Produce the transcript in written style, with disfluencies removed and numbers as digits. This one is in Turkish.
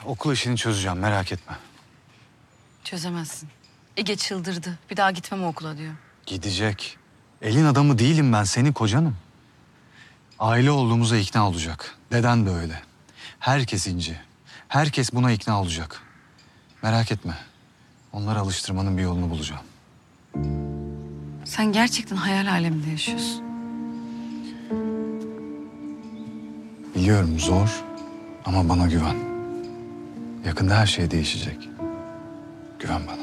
Okul işini çözeceğim, merak etme. Çözemezsin. Ege çıldırdı. Bir daha gitmem o okula diyor. Gidecek. Elin adamı değilim ben, senin kocanım. Aile olduğumuza ikna olacak. Deden de öyle. Herkes İnci. Herkes buna ikna olacak. Merak etme. Onları alıştırmanın bir yolunu bulacağım. Sen gerçekten hayal aleminde yaşıyorsun. Biliyorum zor ama bana güven. Yakında her şey değişecek. Güven bana.